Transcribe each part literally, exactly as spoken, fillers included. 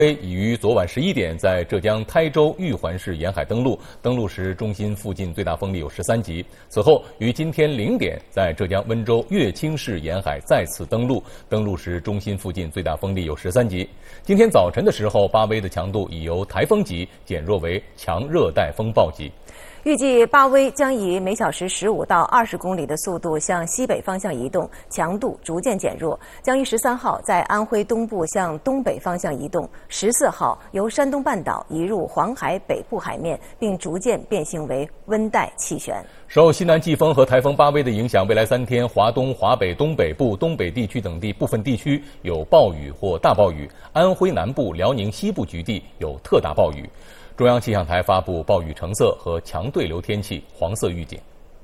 已于昨晚十一点在浙江台州玉环市沿海登陆，登陆时中心附近最大风力有十三级。此后于今天零点在浙江温州乐清市沿海再次登陆，登陆时中心附近最大风力有十三级。今天早晨的时候，巴威的强度已由台风级减弱为强热带风暴级。 预计巴威将以每小时十五到二十公里的速度向西北方向移动，强度逐渐减弱，将于十三号在安徽东部向东北方向移动，十四号由山东半岛移入黄海北部海面，并逐渐变形为温带气旋。 受西南季风和台风巴威的影响，未来三天华东、华北、东北部、东北地区等地部分地区有暴雨或大暴雨，安徽南部、辽宁西部局地有特大暴雨。中央气象台发布暴雨橙色和强对流天气黄色预警。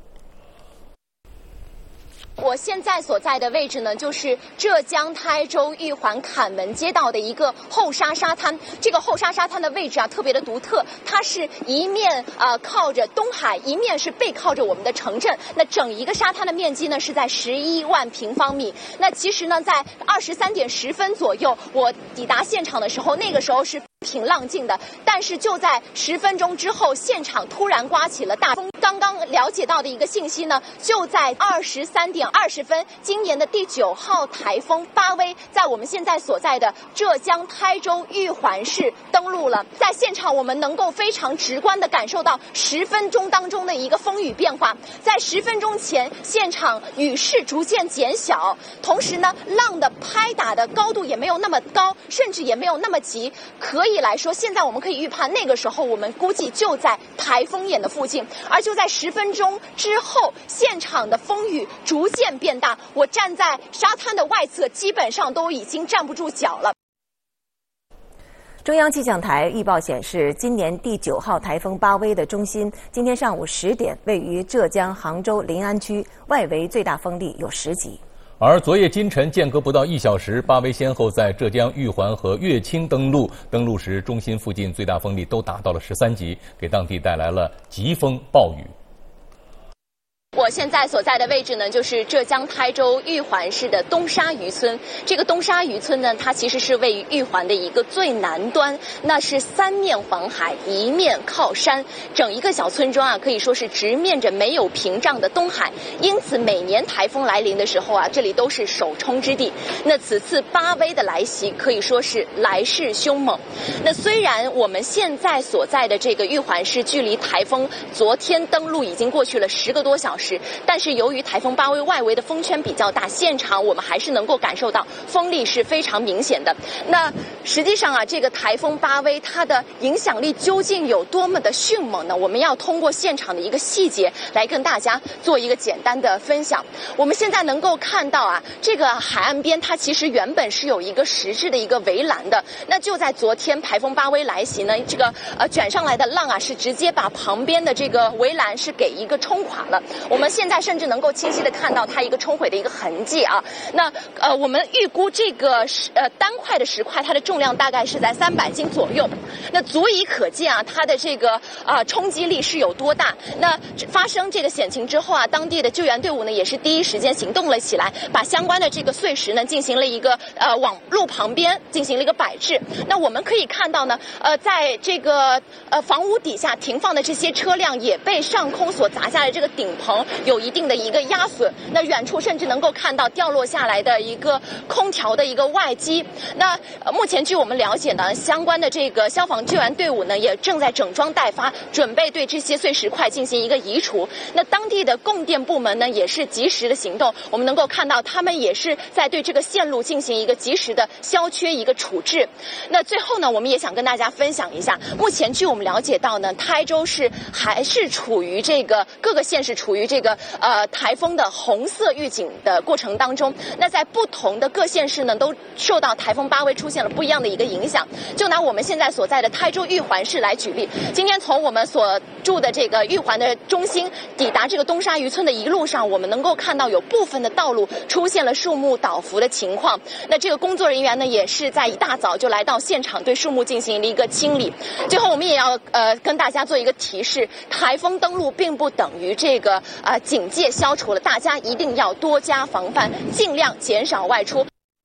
我现在所在的位置呢，就是浙江台州玉环坎门街道的一个后沙沙滩。这个后沙沙滩的位置啊，特别的独特，它是一面呃靠着东海，一面是背靠着我们的城镇。那整一个沙滩的面积呢是在十一万平方米。那其实呢，在二十三点十分左右，我抵达现场的时候，那个时候是平浪静的，但是就在十分钟之后，现场突然刮起了大风。刚刚了解到的一个信息呢，就在二十三点二十分，今年的第九号台风巴威在我们现在所在的浙江台州玉环市登陆了。在现场，我们能够非常直观地感受到十分钟当中的一个风雨变化。在十分钟前，现场雨势逐渐减小，同时呢，浪的拍打的高度也没有那么高，甚至也没有那么急。可以来说，现在我们可以预判，那个时候我们估计就在台风眼的附近。而就在十分钟之后，现场的风雨逐渐变大，我站在沙滩的外侧，基本上都已经站不住脚了。 中央气象台预报显示，今年第九号台风巴威的中心今天上午十点位于浙江杭州临安区，外围最大风力有十级。 而昨夜今晨间隔不到一小时，巴威先后在浙江玉环和乐清登陆，登陆时中心附近最大风力都达到了十三级，给当地带来了疾风暴雨。 我现在所在的位置呢，就是浙江台州玉环市的东沙渔村。这个东沙渔村呢，它其实是位于玉环的一个最南端，那是三面环海，一面靠山，整一个小村庄啊，可以说是直面着没有屏障的东海。因此，每年台风来临的时候啊，这里都是首冲之地。那此次巴威的来袭可以说是来势凶猛。那虽然我们现在所在的这个玉环市距离台风昨天登陆已经过去了十个多小时。但是由于台风巴威外围的风圈比较大，现场我们还是能够感受到风力是非常明显的。那实际上啊，这个台风巴威它的影响力究竟有多么的迅猛呢？我们要通过现场的一个细节来跟大家做一个简单的分享。我们现在能够看到啊，这个海岸边它其实原本是有一个实质的一个围栏的。那就在昨天台风巴威来袭呢，这个呃卷上来的浪啊，是直接把旁边的这个围栏是给一个冲垮了。我们现在甚至能够清晰的看到它一个冲毁的一个痕迹啊。那呃，我们预估这个呃单块的石块，它的重量大概是在三百斤左右。那足以可见啊，它的这个啊、呃、冲击力是有多大。那发生这个险情之后啊，当地的救援队伍呢也是第一时间行动了起来，把相关的这个碎石呢进行了一个呃往路旁边进行了一个摆置。那我们可以看到呢，呃，在这个呃房屋底下停放的这些车辆也被上空所砸下的这个顶棚有一定的一个压损。那远处甚至能够看到掉落下来的一个空调的一个外机。那、呃、目前据我们了解呢，相关的这个消防救援队伍呢也正在整装待发，准备对这些碎石块进行一个移除。那当地的供电部门呢也是及时的行动，我们能够看到他们也是在对这个线路进行一个及时的消缺一个处置。那最后呢，我们也想跟大家分享一下，目前据我们了解到呢，台州市还是处于这个各个县市处于这个呃台风的红色预警的过程当中。那在不同的各县市呢，都受到台风巴威出现了不一样的一个影响。就拿我们现在所在的台州玉环市来举例，今天从我们所住的这个玉环的中心抵达这个东沙渔村的一路上，我们能够看到有部分的道路出现了树木倒伏的情况。那这个工作人员呢，也是在一大早就来到现场，对树木进行了一个清理。最后，我们也要呃跟大家做一个提示：台风登陆并不等于这个呃警戒消除了，大家一定要多加防范，尽量减少外出。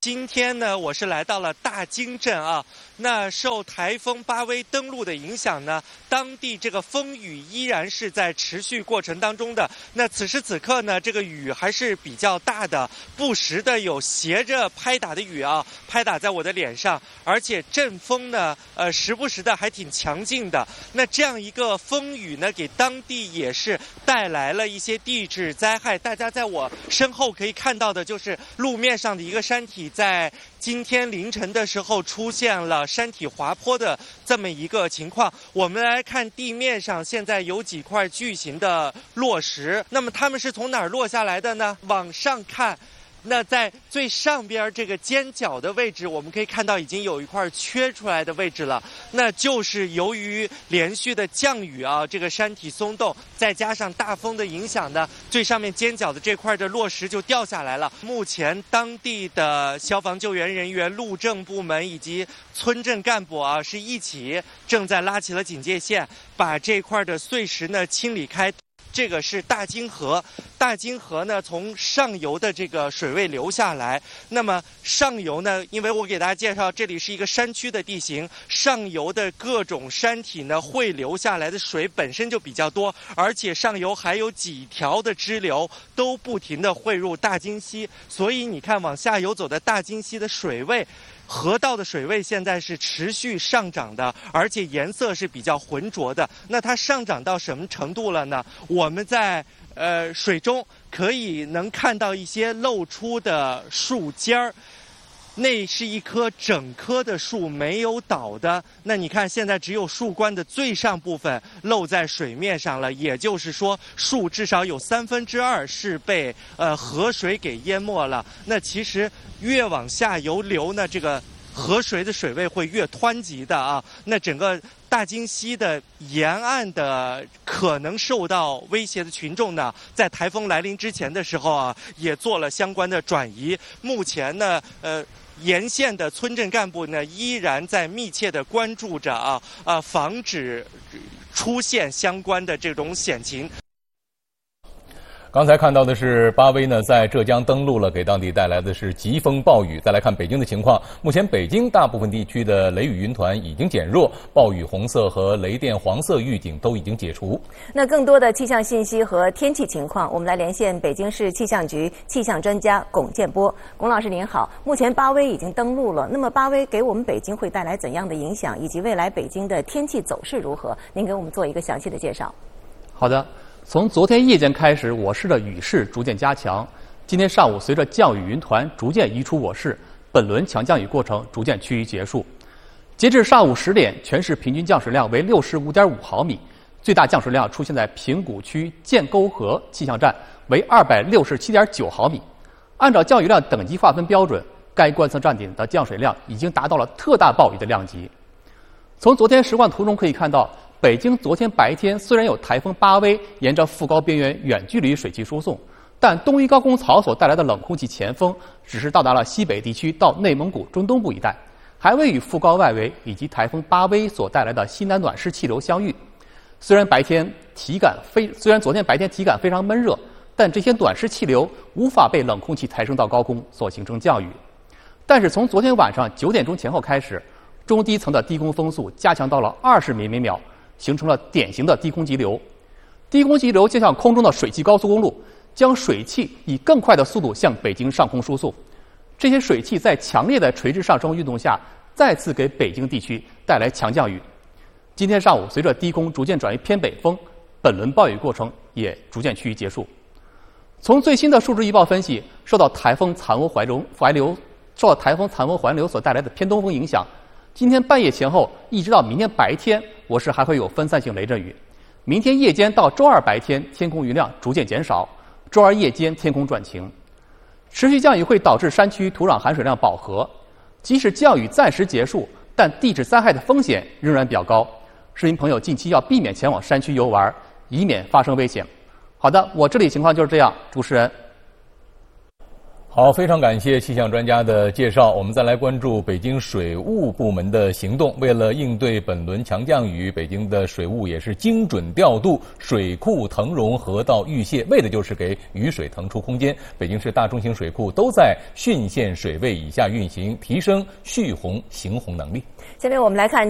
今天呢，我是来到了大金镇啊。那受台风巴威登陆的影响呢，当地这个风雨依然是在持续过程当中的。那此时此刻呢，这个雨还是比较大的，不时的有斜着拍打的雨啊，拍打在我的脸上，而且阵风呢，呃，时不时的还挺强劲的。那这样一个风雨呢，给当地也是带来了一些地质灾害。大家在我身后可以看到的就是路面上的一个山体。在今天凌晨的时候出现了山体滑坡的这么一个情况。我们来看地面上现在有几块巨型的落石，那么它们是从哪儿落下来的呢？往上看，那在最上边这个尖角的位置，我们可以看到已经有一块缺出来的位置了，那就是由于连续的降雨啊，这个山体松动，再加上大风的影响呢，最上面尖角的这块的落石就掉下来了。目前当地的消防救援人员、路政部门以及村镇干部啊，是一起正在拉起了警戒线，把这块的碎石呢清理开。这个是大金河，大金河呢从上游的这个水位流下来。那么上游呢，因为我给大家介绍，这里是一个山区的地形，上游的各种山体呢汇流下来的水本身就比较多，而且上游还有几条的支流都不停地汇入大金溪，所以你看往下游走的大金溪的水位。河道的水位现在是持续上涨的，而且颜色是比较浑浊的。那它上涨到什么程度了呢？我们在呃水中可以能看到一些露出的树尖儿，那是一棵整棵的树没有倒的。那你看现在只有树冠的最上部分露在水面上了，也就是说树至少有三分之二是被呃河水给淹没了。那其实越往下游流呢，这个河水的水位会越湍急的啊。那整个大金溪的沿岸的可能受到威胁的群众呢，在台风来临之前的时候啊，也做了相关的转移。目前呢，呃。沿线的村镇干部呢，依然在密切地关注着啊啊，防止出现相关的这种险情。 刚才看到的是巴威呢在浙江登陆了，给当地带来的是疾风暴雨。再来看北京的情况，目前北京大部分地区的雷雨云团已经减弱，暴雨红色和雷电黄色预警都已经解除。 那更多的气象信息和天气情况，我们来连线北京市气象局气象专家龚建波。龚老师您好，目前巴威已经登陆了，那么巴威给我们北京会带来怎样的影响，以及未来北京的天气走势如何？您给我们做一个详细的介绍。 好的。从昨天夜间开始，我市的雨势逐渐加强。今天上午，随着降雨云团逐渐移出我市，本轮强降雨过程逐渐趋于结束。截至上午十点，全市平均降水量为六十五点五毫米，最大降水量出现在平谷区建沟河气象站，为二百六十七点九毫米。按照降雨量等级划分标准，该观测站点的降水量已经达到了特大暴雨的量级。从昨天实况图中可以看到，北京昨天白天虽然有台风巴威沿着副高边缘远距离水汽输送，但东一高空槽所带来的冷空气前锋只是到达了西北地区到内蒙古中东部一带，还未与副高外围以及台风巴威所带来的西南暖湿气流相遇。虽然白天体感非虽然昨天白天体感非常闷热，但这些暖湿气流无法被冷空气抬升到高空所形成降雨。但是从昨天晚上九点钟前后开始，中低层的低空风速加强到了二十米每秒，形成了典型的低空急流。低空急流就像空中的水汽高速公路，将水汽以更快的速度向北京上空输送。这些水汽在强烈的垂直上升运动下，再次给北京地区带来强降雨。今天上午，随着低空逐渐转为偏北风，本轮暴雨过程也逐渐趋于结束。从最新的数值预报分析，受到台风残涡环流环流受到台风残涡环流所带来的偏东风影响，今天半夜前后一直到明天白天，我市还会有分散性雷阵雨。明天夜间到周二白天，天空云量逐渐减少，周二夜间天空转晴。持续降雨会导致山区土壤含水量饱和，即使降雨暂时结束，但地质灾害的风险仍然比较高。市民朋友近期要避免前往山区游玩，以免发生危险。好的，我这里情况就是这样，主持人。 好，非常感谢气象专家的介绍。我们再来关注北京水务部门的行动。为了应对本轮强降雨，北京的水务也是精准调度水库腾容、河道预泄，为的就是给雨水腾出空间。北京市大中型水库都在汛限水位以下运行，提升蓄洪行洪能力。 下面我们来看。